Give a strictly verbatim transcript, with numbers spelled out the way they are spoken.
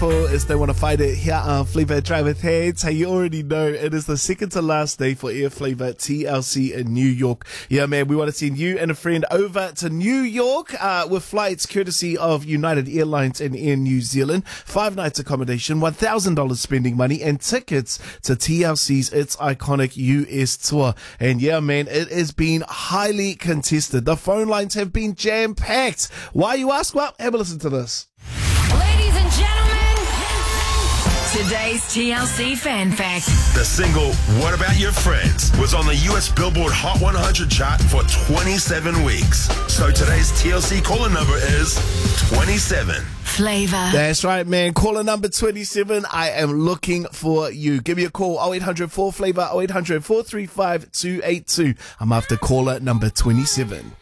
As they want to fight it here on Flavor Drive with Hands. Hey, you already know it is the second to last day for Air Flavor T L C in New York. Yeah, man, we want to send you and a friend over to New York uh, with flights courtesy of United Airlines and Air New Zealand. Five nights accommodation, one thousand dollars spending money, and tickets to T L C's It's Iconic U S tour. And yeah, man, it has been highly contested. The phone lines have been jam-packed. Why, you ask? Well, have a listen to this. Ladies and gentlemen, today's T L C Fan Fact. The single What About Your Friends was on the U S Billboard Hot one hundred chart for twenty-seven weeks. So today's T L C caller number is twenty-seven. Flavor. That's right, man. Caller number twenty-seven. I am looking for you. Give me a call. oh eight hundred four Flavor, oh eight hundred four three five two eight two. I'm after caller number twenty-seven.